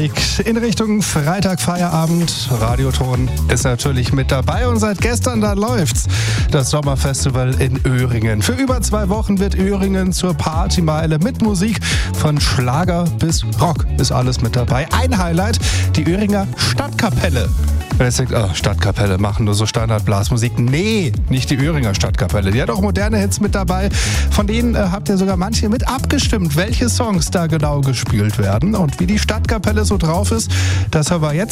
In Richtung Freitag, Feierabend. Radioton ist natürlich mit dabei und seit gestern da läuft's. Das Sommerfestival in Öhringen. Für über 2 Wochen wird Öhringen zur Partymeile mit Musik von Schlager bis Rock. Ist alles mit dabei. Ein Highlight, die Öhringer Stadtkapelle. Wenn ihr denkt, Stadtkapelle machen nur so Standardblasmusik. Nee, nicht die Öhringer Stadtkapelle. Die hat auch moderne Hits mit dabei. Von denen habt ihr sogar manche mit abgestimmt, welche Songs da genau gespielt werden. Und wie die Stadtkapelle so drauf ist, das hören wir jetzt.